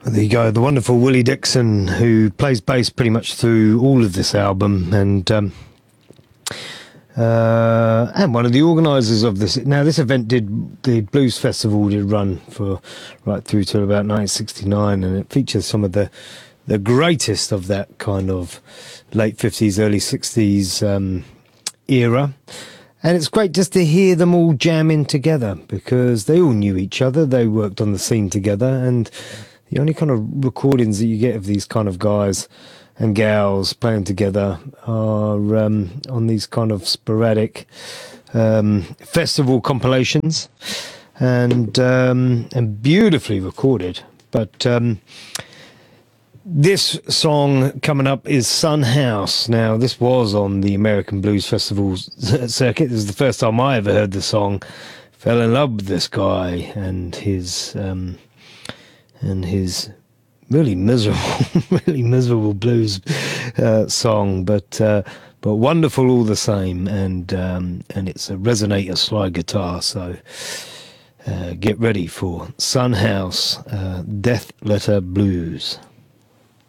There you go, the wonderful Willie Dixon, who plays bass pretty much through all of this album, and one of the organisers of this. Now, this event the Blues Festival did run for right through till about 1969, and it features some of the greatest of that kind of late 50s, early 60s era. And it's great just to hear them all jamming together, because they all knew each other, they worked on the scene together, and the only kind of recordings that you get of these kind of guys and gals playing together are on these kind of sporadic festival compilations, and beautifully recorded. But this song coming up is Son House. Now, this was on the American Blues Festival circuit. This is the first time I ever heard the song. Fell in love with this guy and his really miserable blues song, but wonderful all the same. And it's a resonator slide guitar. So get ready for Son House, Death Letter Blues.